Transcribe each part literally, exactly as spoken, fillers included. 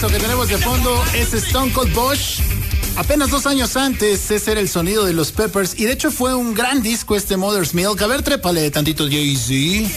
Lo que tenemos de fondo es Stone Cold Bush. Apenas dos años antes, ese era el sonido de los Peppers. Y de hecho fue un gran disco este Mother's Milk. A ver, trépale tantito, Jay-Z.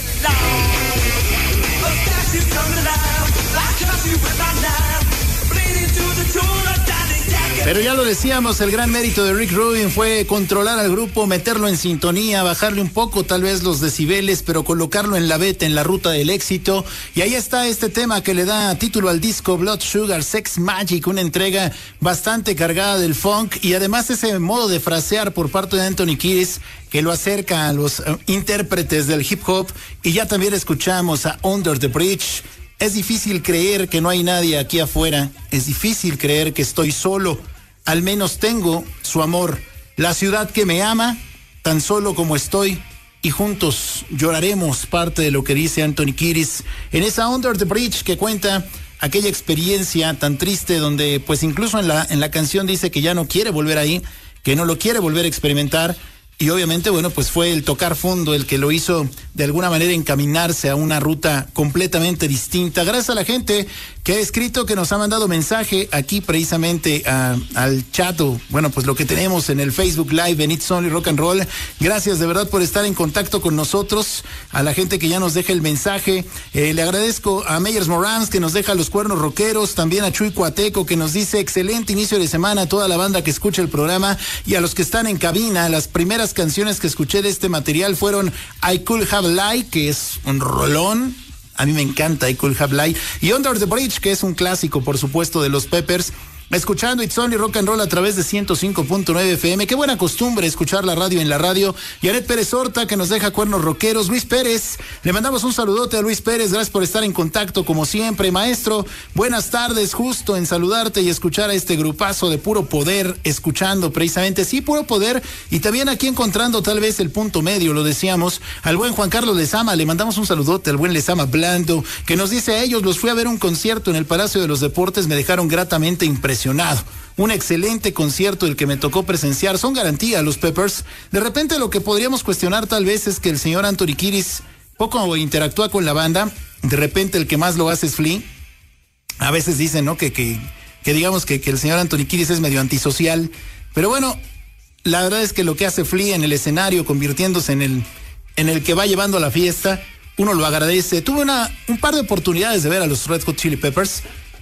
Pero ya lo decíamos, el gran mérito de Rick Rubin fue controlar al grupo, meterlo en sintonía, bajarle un poco tal vez los decibeles, pero colocarlo en la veta, en la ruta del éxito. Y ahí está este tema que le da título al disco, Blood Sugar Sex Magic, una entrega bastante cargada del funk y además ese modo de frasear por parte de Anthony Kiedis que lo acerca a los uh, intérpretes del hip hop. Y ya también escuchamos a Under the Bridge. Es difícil creer que no hay nadie aquí afuera, es difícil creer que estoy solo. Al menos tengo su amor, la ciudad que me ama, tan solo como estoy, y juntos lloraremos, parte de lo que dice Anthony Kiedis en esa Under the Bridge que cuenta aquella experiencia tan triste donde pues incluso en la, en la canción dice que ya no quiere volver ahí, que no lo quiere volver a experimentar. Y obviamente, bueno, pues fue el tocar fondo el que lo hizo de alguna manera encaminarse a una ruta completamente distinta. Gracias a la gente que ha escrito, que nos ha mandado mensaje aquí precisamente a, al chat, o, bueno, pues lo que tenemos en el Facebook Live en It's Only Rock and Roll. Gracias de verdad por estar en contacto con nosotros. A la gente que ya nos deja el mensaje. Eh, le agradezco a Meyers Morans que nos deja los cuernos rockeros. También a Chuy Cuateco que nos dice excelente inicio de semana a toda la banda que escucha el programa y a los que están en cabina. Las primeras canciones que escuché de este material fueron I Could Have Lied, que es un rolón, a mí me encanta I Could Have Lied, y Under the Bridge, que es un clásico por supuesto de los Peppers. Escuchando It's Only Rock and Roll a través de ciento cinco punto nueve F M. Qué buena costumbre escuchar la radio en la radio. Yaret Pérez Horta que nos deja cuernos rockeros. Luis Pérez, le mandamos un saludote a Luis Pérez. Gracias por estar en contacto como siempre. Maestro, buenas tardes. Justo en saludarte y escuchar a este grupazo de puro poder, escuchando precisamente, sí, puro poder. Y también aquí encontrando tal vez el punto medio, lo decíamos, al buen Juan Carlos Lezama. Le mandamos un saludote al buen Lezama Blando, que nos dice a ellos, los fui a ver un concierto en el Palacio de los Deportes, me dejaron gratamente impresionados. Un excelente concierto el que me tocó presenciar, son garantía los Peppers. De repente lo que podríamos cuestionar tal vez es que el señor Anthony Kiedis poco interactúa con la banda, de repente el que más lo hace es Flea. A veces dicen, ¿no? Que, que, que digamos que, que el señor Anthony Kiedis es medio antisocial, pero bueno, la verdad es que lo que hace Flea en el escenario, convirtiéndose en el, en el que va llevando la fiesta, uno lo agradece. Tuve una, un par de oportunidades de ver a los Red Hot Chili Peppers.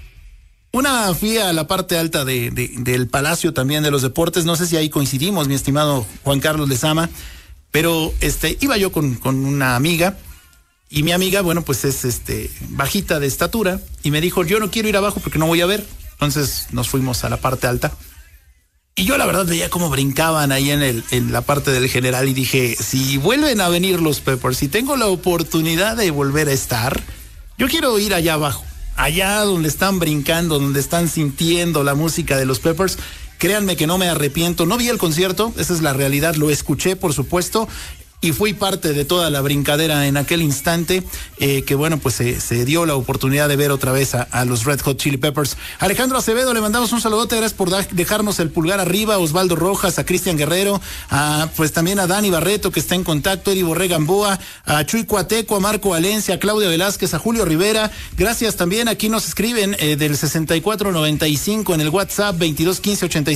Una fui a la parte alta de, de, del Palacio también de los Deportes, no sé si ahí coincidimos, mi estimado Juan Carlos Lezama, pero este, iba yo con, con una amiga, y mi amiga, bueno, pues es este bajita de estatura, y me dijo, yo no quiero ir abajo porque no voy a ver. Entonces nos fuimos a la parte alta, y yo la verdad veía cómo brincaban ahí en, el, en la parte del general, y dije, si vuelven a venir los Peppers, si tengo la oportunidad de volver a estar, yo quiero ir allá abajo. Allá donde están brincando, donde están sintiendo la música de los Peppers. Créanme que no me arrepiento. No vi el concierto, esa es la realidad, lo escuché por supuesto y fui parte de toda la brincadera en aquel instante, eh, que bueno, pues se, se dio la oportunidad de ver otra vez a, a los Red Hot Chili Peppers. Alejandro Acevedo, le mandamos un saludote, gracias por da, dejarnos el pulgar arriba, a Osvaldo Rojas, a Cristian Guerrero, a, pues también a Dani Barreto que está en contacto, Eri Borré Gamboa, a Chuy Cuateco, a Marco Valencia, a Claudia Velázquez, a Julio Rivera. Gracias también, aquí nos escriben eh, del sesenta y cuatro noventa y cinco en el WhatsApp veintidós quince ochenta y